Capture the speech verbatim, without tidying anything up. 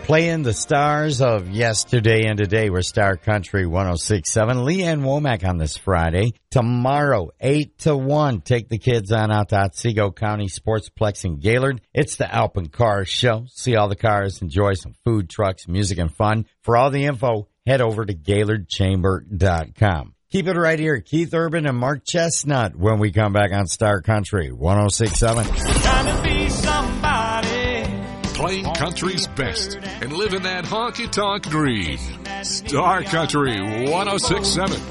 Playing the stars of yesterday and today. We're Star Country one oh six point seven. Leanne Womack on this Friday. Tomorrow, eight to one. Take the kids on out to Otsego County Sportsplex in Gaylord. It's the Alpine Car Show. See all the cars. Enjoy some food trucks, music, and fun. For all the info, head over to Gaylord Chamber dot com. Keep it right here. Keith Urban and Mark Chestnut when we come back on Star Country one oh six point seven. Trying to be somebody. Playing country's best and living that honky-tonk dream. Star Country one oh six point seven.